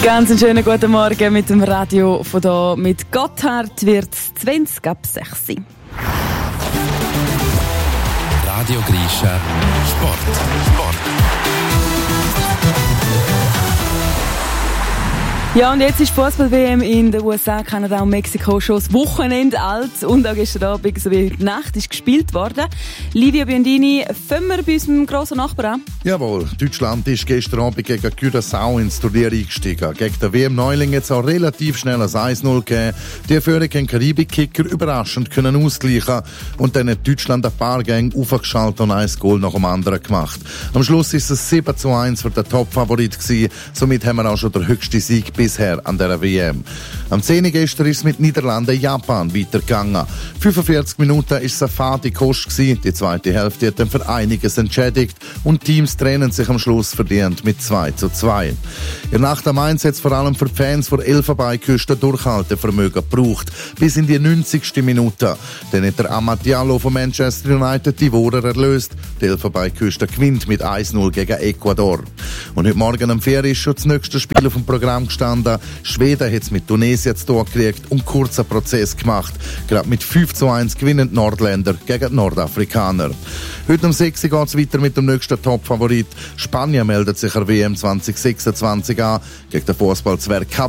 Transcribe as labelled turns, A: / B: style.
A: Ganz einen schönen guten Morgen mit dem Radio von hier. Mit Gotthard wird es 20 ab 6 sein.
B: Radio Grischa Sport.
A: Ja, und jetzt ist Fußball-WM in den USA, Kanada und Mexiko schon das Wochenende alt. Und auch gestern Abend sowie heute Nacht ist gespielt worden. Livio Biondini, fangen wir bei unserem grossen Nachbarn an?
C: Jawohl, Deutschland ist gestern Abend gegen Curaçao ins Turnier eingestiegen. Gegen den WM-Neuling jetzt auch relativ schnell ein 1-0 gegeben. Die Führung können Karibik-Kicker überraschend können ausgleichen. Und dann hat Deutschland ein paar Gänge aufgeschaltet und ein Goal nach dem anderen gemacht. Am Schluss ist es 7-1 für den Top-Favorit gewesen. Somit haben wir auch schon den höchsten Sieg bisher an der WM. Am 10. gestern ist es mit Niederlanden-Japan weitergegangen. 45 Minuten ist es eine fade Kost gewesen. Die zweite Hälfte hat dann für einiges entschädigt und Teams trennen sich am Schluss verdient mit 2-2. In der Nacht am Mainz hat es vor allem für die Fans der Elfenbeinküste Durchhaltevermögen gebraucht. Bis in die 90. Minute. Dann hat der Amad Diallo von Manchester United die Wohler erlöst. Die Elfenbeinküste gewinnt mit 1-0 gegen Ecuador. Und heute Morgen um 4 ist schon das nächste Spiel auf dem Programm gestanden. Schweden hat es mit Tunesien zu tun gekriegt und einen kurzen Prozess gemacht. Gerade mit 5-1 gewinnen die Nordländer gegen die Nordafrikaner. Heute um 6 Uhr geht es weiter mit dem nächsten Top-Favorit. Spanien meldet sich an WM 2026 an gegen den Fußballzwerg